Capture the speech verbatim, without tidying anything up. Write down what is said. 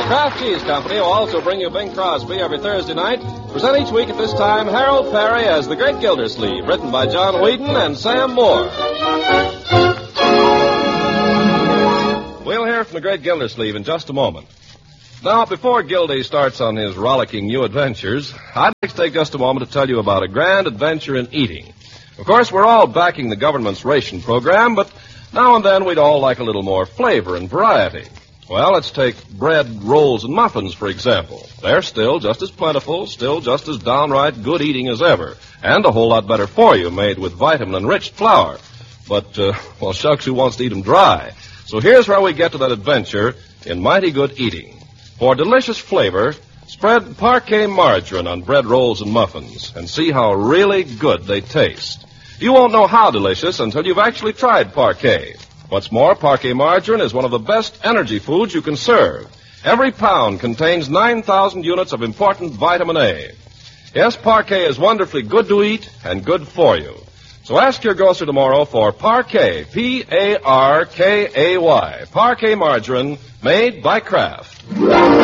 Kraft Cheese Company will also bring you Bing Crosby every Thursday night. Present each week at this time Harold Perry as the Great Gildersleeve, written by John Whedon and Sam Moore. We'll hear from the Great Gildersleeve in just a moment. Now, before Gildy starts on his rollicking new adventures, I'd like to take just a moment to tell you about a grand adventure in eating. Of course, we're all backing the government's ration program, but now and then we'd all like a little more flavor and variety. Well, let's take bread, rolls, and muffins, for example. They're still just as plentiful, still just as downright good eating as ever, and a whole lot better for you, made with vitamin-enriched flour. But, uh, well, shucks, who wants to eat them dry? So here's where we get to that adventure in mighty good eating. For delicious flavor, spread Parquet margarine on bread rolls and muffins and see how really good they taste. You won't know how delicious until you've actually tried Parquet. What's more, Parquet margarine is one of the best energy foods you can serve. Every pound contains nine thousand units of important vitamin A. Yes, Parquet is wonderfully good to eat and good for you. So ask your grocer tomorrow for Parquet, P A R K A Y, Parquet margarine, made by Kraft.